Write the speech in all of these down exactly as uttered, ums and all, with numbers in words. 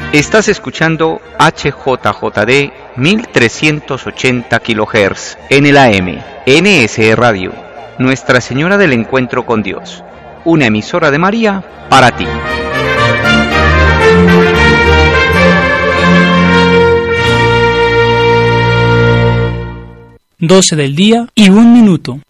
Estás escuchando H J J D mil trescientos ochenta kilohertz en el A M, N S E Radio, Nuestra Señora del Encuentro con Dios, una emisora de María para ti. doce del día y un minuto.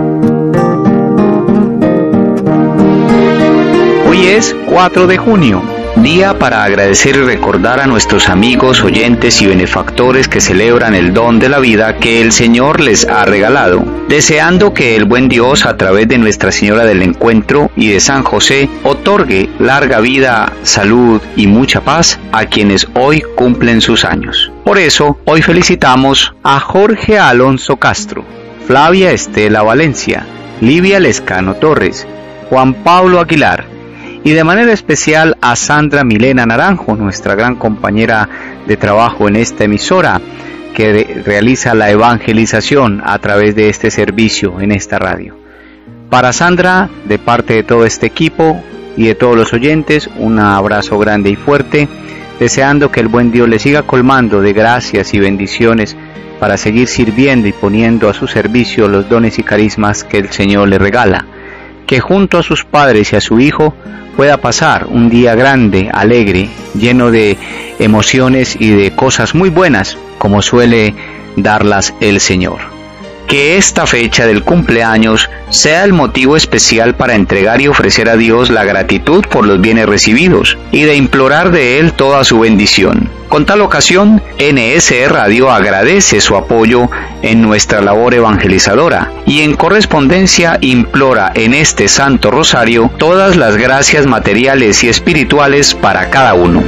Hoy es cuatro de junio, día para agradecer y recordar a nuestros amigos, oyentes y benefactores que celebran el don de la vida que el Señor les ha regalado, deseando que el buen Dios, a través de Nuestra Señora del Encuentro y de San José, otorgue larga vida, salud y mucha paz a quienes hoy cumplen sus años. Por eso, hoy felicitamos a Jorge Alonso Castro, Flavia Estela Valencia, Livia Lescano Torres, Juan Pablo Aguilar, y de manera especial a Sandra Milena Naranjo, nuestra gran compañera de trabajo en esta emisora, que de, realiza la evangelización a través de este servicio en esta radio. Para Sandra, de parte de todo este equipo y de todos los oyentes, un abrazo grande y fuerte, deseando que el buen Dios le siga colmando de gracias y bendiciones para seguir sirviendo y poniendo a su servicio los dones y carismas que el Señor le regala. Que junto a sus padres y a su hijo pueda pasar un día grande, alegre, lleno de emociones y de cosas muy buenas, como suele darlas el Señor. Que esta fecha del cumpleaños sea el motivo especial para entregar y ofrecer a Dios la gratitud por los bienes recibidos y de implorar de Él toda su bendición. Con tal ocasión, N S E Radio agradece su apoyo en nuestra labor evangelizadora y en correspondencia implora en este Santo Rosario todas las gracias materiales y espirituales para cada uno.